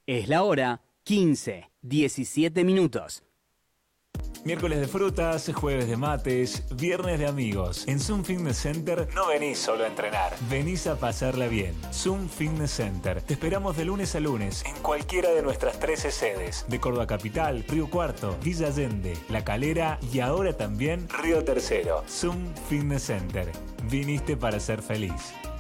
Es la hora 15:17. Miércoles de frutas, jueves de mates, viernes de amigos. En Zoom Fitness Center no venís solo a entrenar, venís a pasarla bien. Zoom Fitness Center. Te esperamos de lunes a lunes en cualquiera de nuestras 13 sedes. De Córdoba Capital, Río Cuarto, Villa Allende, La Calera y ahora también Río Tercero. Zoom Fitness Center. Viniste para ser feliz.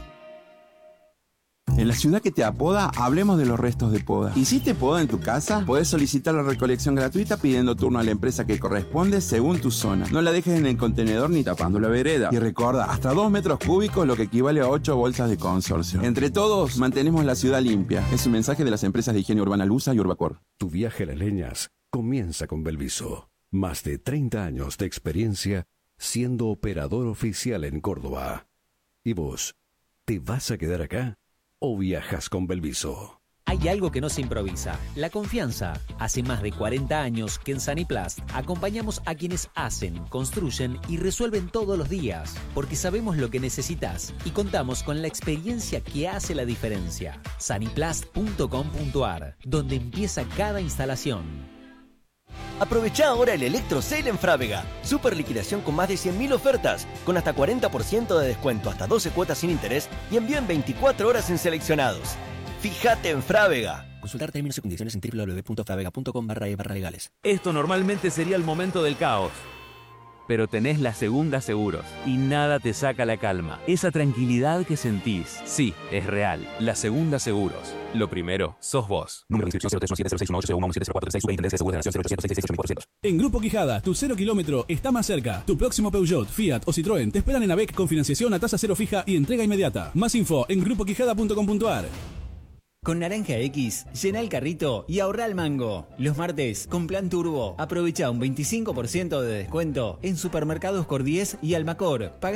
En la ciudad que te apoda, hablemos de los restos de poda. ¿Hiciste poda en tu casa? Podés solicitar la recolección gratuita pidiendo turno a la empresa que corresponde según tu zona. No la dejes en el contenedor ni tapando la vereda. Y recuerda, hasta 2 metros cúbicos, lo que equivale a 8 bolsas de consorcio. Entre todos, mantenemos la ciudad limpia. Es un mensaje de las empresas de higiene urbana Lusa y Urbacor. Tu viaje a Las Leñas comienza con Belviso. Más de 30 años de experiencia siendo operador oficial en Córdoba. ¿Y vos? ¿Te vas a quedar acá o viajas con Belviso? Hay algo que no se improvisa, la confianza. Hace más de 40 años que en Saniplast acompañamos a quienes hacen, construyen y resuelven todos los días, porque sabemos lo que necesitas y contamos con la experiencia que hace la diferencia. Saniplast.com.ar, donde empieza cada instalación. Aprovechá ahora el Electro Sale en Frávega. Super liquidación con más de 100.000 ofertas, con hasta 40% de descuento, hasta 12 cuotas sin interés y envío en 24 horas en seleccionados. Fíjate en Frávega. Consultar términos y condiciones en www.fravega.com/e/legales. Esto normalmente sería el momento del caos. Pero tenés la Segunda Seguros y nada te saca la calma. Esa tranquilidad que sentís, sí, es real. La Segunda Seguros. Lo primero, sos vos. Número de inscripción 0317061801170436. Superintendencia de Seguros de Nación 0800668400. En Grupo Quijada, tu 0 kilómetro está más cerca. Tu próximo Peugeot, Fiat o Citroën te esperan en AVEC con financiación a tasa cero fija y entrega inmediata. Más info en grupoquijada.com.ar. Con Naranja X, llena el carrito y ahorra el mango. Los martes, con Plan Turbo, aprovecha un 25% de descuento en Supermercados Cordies y Almacor.